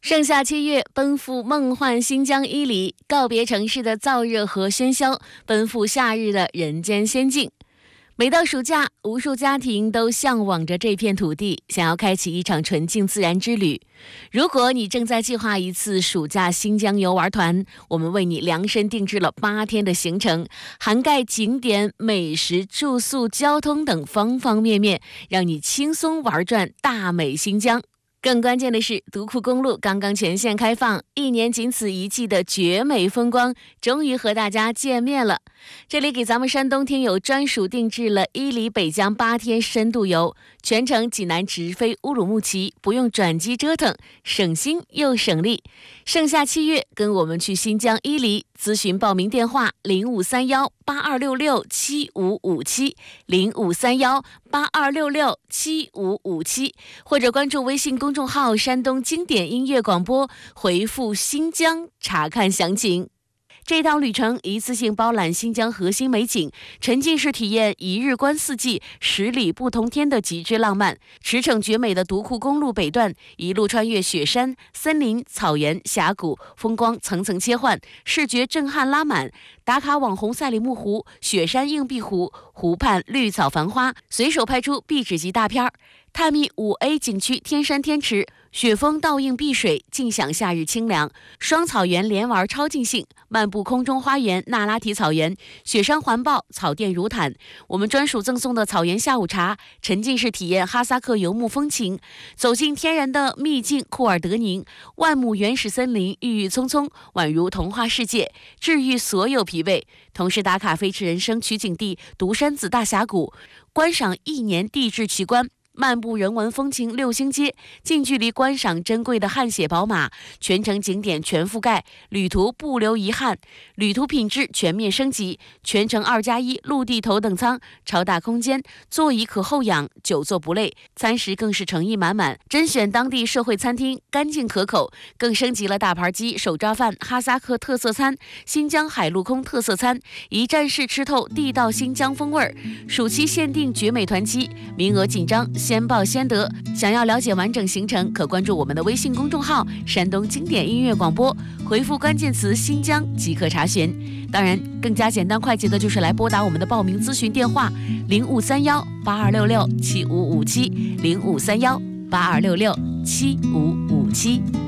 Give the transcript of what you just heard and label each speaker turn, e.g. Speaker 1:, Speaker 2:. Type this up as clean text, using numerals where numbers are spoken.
Speaker 1: 盛夏7月，奔赴梦幻新疆伊犁，告别城市的燥热和喧嚣，奔赴夏日的人间仙境。每到暑假，无数家庭都向往着这片土地，想要开启一场纯净自然之旅。如果你正在计划一次暑假新疆游玩团，我们为你量身定制了8天的行程，涵盖景点、美食、住宿、交通等方方面面，让你轻松玩转大美新疆。更关键的是，独库公路刚刚全线开放，1年仅此一季的绝美风光终于和大家见面了。这里给咱们山东听友专属定制了伊犁北疆8天深度游，全程济南直飞乌鲁木齐，不用转机折腾，省心又省力。盛夏7月，跟我们去新疆伊犁，咨询报名电话053182667557 053182667557，或者关注微信公众号山东经典音乐广播，回复新疆查看详情。这趟旅程一次性包揽新疆核心美景，沉浸式体验1日观4季10里不同天的极致浪漫。驰骋绝美的独库公路北段，一路穿越雪山、森林、草原、峡谷，风光层层切换，视觉震撼拉满。打卡网红赛里木湖、雪山硬壁湖，湖畔绿草繁花，随手拍出壁纸级大片。探秘5A 景区天山天池，雪峰倒映碧水，尽享夏日清凉。双草原连玩超尽兴，漫步空中花园、那拉提草原，雪山环抱，草甸如毯。我们专属赠送的草原下午茶，沉浸式体验哈萨克游牧风情，走进天然的秘境库尔德宁，万亩原始森林郁郁葱葱，宛如童话世界，治愈所有疲惫。同时打卡飞驰人生取景地独山子大峡谷，观赏1年地质奇观。漫步人文风情6星街，近距离观赏珍贵的汗血宝马，全程景点全覆盖，旅途不留遗憾。旅途品质全面升级，全程2+1陆地头等舱，超大空间，座椅可后仰，久坐不累。餐食更是诚意满满，甄选当地社会餐厅，干净可口，更升级了大盘鸡、手抓饭、哈萨克特色餐、新疆海陆空特色餐，一站式吃透地道新疆风味。暑期限定绝美团期，名额紧张，先报先得。想要了解完整行程，可关注我们的微信公众号山东经典音乐广播，回复关键词新疆即可查询。当然更加简单快捷的就是来拨打我们的报名咨询电话053182667557 053182667557。